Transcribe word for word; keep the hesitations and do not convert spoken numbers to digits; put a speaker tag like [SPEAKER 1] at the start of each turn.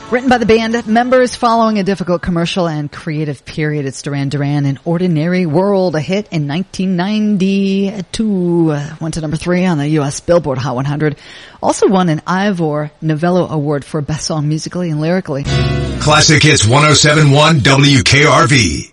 [SPEAKER 1] Written by the band members following a difficult commercial and creative period, it's Duran Duran and Ordinary World, a hit in nineteen ninety-two. Went to number three on the U S Billboard Hot one hundred. Also won an Ivor Novello Award for Best Song Musically and Lyrically.
[SPEAKER 2] Classic Hits one oh seven point one W K R V.